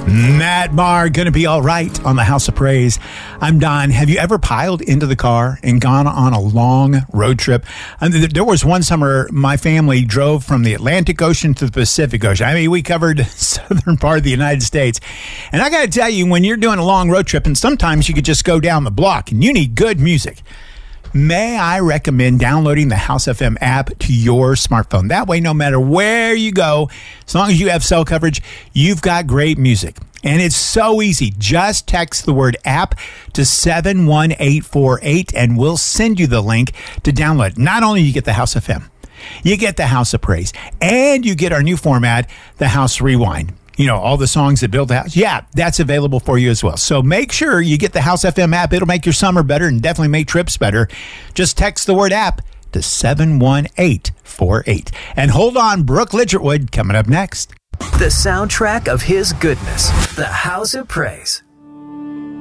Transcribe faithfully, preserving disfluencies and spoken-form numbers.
Matt Maher, gonna be all right on the House of Praise. I'm Don. Have you ever piled into the car and gone on a long road trip? And there was one summer my family drove from the Atlantic Ocean to the Pacific Ocean. I mean, we covered the southern part of the United States. And I gotta tell you, when you're doing a long road trip, and sometimes you could just go down the block and you need good music, may I recommend downloading the House F M app to your smartphone. That way, no matter where you go, as long as you have cell coverage, you've got great music. And it's so easy. Just text the word app to seven one eight four eight and we'll send you the link to download. Not only do you get the House F M, you get the House of Praise, and you get our new format, the House Rewind. You know, all the songs that build the house. Yeah, that's available for you as well. So make sure you get the House F M app. It'll make your summer better and definitely make trips better. Just text the word app to seven one eight four eight. And hold on, Brooke Ligertwood coming up next. The soundtrack of his goodness. The House of Praise.